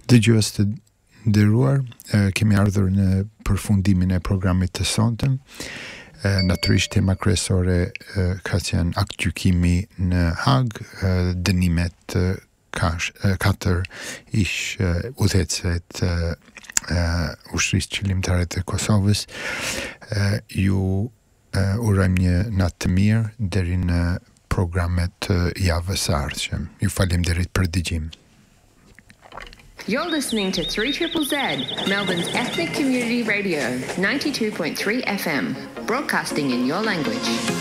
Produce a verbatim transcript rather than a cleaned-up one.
Dëgjues të nderuar, kemi ardhur në përfundimin e programit të sonte. Natyrisht tema kryesore ka qenë aktgjykimi në Hag, dënimet kash, katër ish udhëhecëve të ushtrisë qëllimtare të Kosovës. Ju urojmë një natë të mirë deri në programet javës së ardhshme. Ju faleminderit për dëgjim. You're listening to three Z Z Z, Melbourne's ethnic community radio, ninety-two point three F M, broadcasting in your language.